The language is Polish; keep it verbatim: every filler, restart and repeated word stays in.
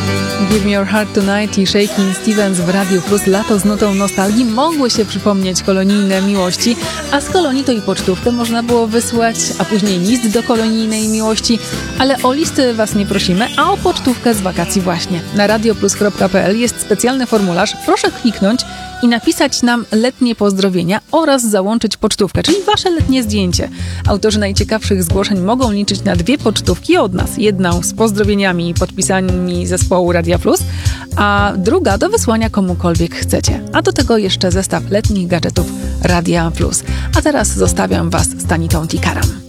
Give Me Your Heart Tonight i Shakin' Stevens w Radiu Plus. Lato z nutą nostalgii. Mogły się przypomnieć kolonijne miłości, a z kolonii to i pocztówkę można było wysłać, a później list do kolonijnej miłości, ale o listy was nie prosimy, a o pocztówkę z wakacji właśnie. Na radioplus kropka pe el jest specjalny formularz. Proszę kliknąć i napisać nam letnie pozdrowienia oraz załączyć pocztówkę, czyli wasze letnie zdjęcie. Autorzy najciekawszych zgłoszeń mogą liczyć na dwie pocztówki od nas. Jedną z pozdrowieniami i podpisami zespołu Radia Plus, a druga do wysłania komukolwiek chcecie. A do tego jeszcze zestaw letnich gadżetów Radia Plus. A teraz zostawiam was z Tanitą Tikaram.